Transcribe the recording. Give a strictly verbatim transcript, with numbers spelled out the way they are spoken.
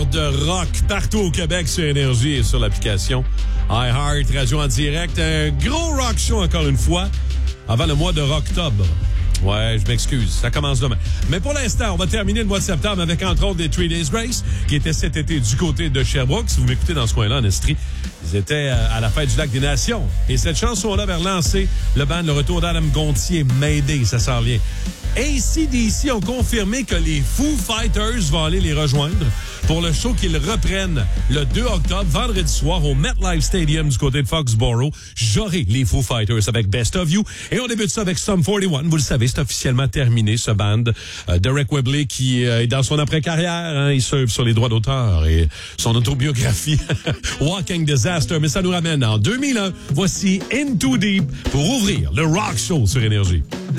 de rock partout au Québec sur Énergie et sur l'application iHeart Radio en direct. Un gros rock show encore une fois avant le mois de octobre. Ouais, je m'excuse, ça commence demain. Mais pour l'instant, on va terminer le mois de septembre avec entre autres des Three Days Grace qui étaient cet été du côté de Sherbrooke. Si vous m'écoutez dans ce coin-là en Estrie, ils étaient à la fête du Lac des Nations. Et cette chanson-là va relancer le band, le retour d'Adam Gontier, Mayday, ça s'en vient. A C D C ont confirmé que les Foo Fighters vont aller les rejoindre pour le show qu'ils reprennent le deux octobre, vendredi soir, au MetLife Stadium du côté de Foxborough. J'aurai les Foo Fighters avec Best of You. Et on débute ça avec Sum quarante et un. Vous le savez, c'est officiellement terminé, ce band. Euh, Derek Webley qui euh, est dans son après-carrière. Hein, il surfe sur les droits d'auteur et son autobiographie Walking Disaster. Mais ça nous ramène en deux mille un. Voici In Too Deep pour ouvrir le Rock Show sur Énergie.